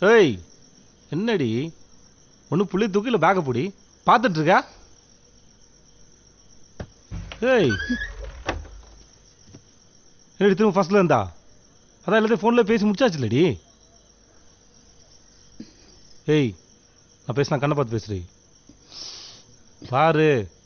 ஏய் என்னடி ஒன்று புள்ளி தூக்கி இல்லை பேக்கை பிடி பார்த்துட்டு இருக்கா? ஏய் என்னடி திரும்ப ஃபர்ஸ்ட்ல இருந்தா? அதான் எல்லாத்தையும் ஃபோனில் பேசி முடிச்சாச்சு இல்லடி? ஏய் நான் பேசினா கண்ணை பார்த்து பேசுறீ பாரு.